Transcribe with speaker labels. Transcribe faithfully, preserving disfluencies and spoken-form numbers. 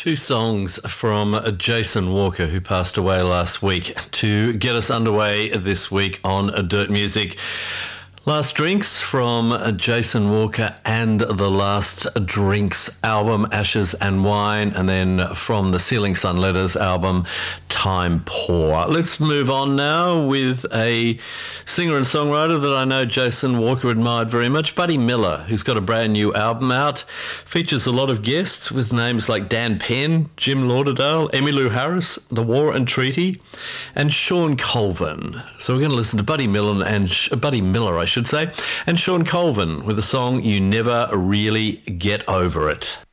Speaker 1: Two songs from Jason Walker, who passed away last week, to get us underway this week on Dirt Music. Last Drinks from Jason Walker and the Last Drinks album, Ashes and Wine, and then from the Ceiling Sun Letters album, Time Poor. Let's move on now with a singer and songwriter that I know Jason Walker admired very much, Buddy Miller, who's got a brand new album out. Features a lot of guests with names like Dan Penn, Jim Lauderdale, Emmylou Harris, The War and Treaty, and Sean Colvin. So we're going to listen to Buddy Miller and Buddy Miller, I should say, and Sean Colvin with the song You Never Really Get Over It.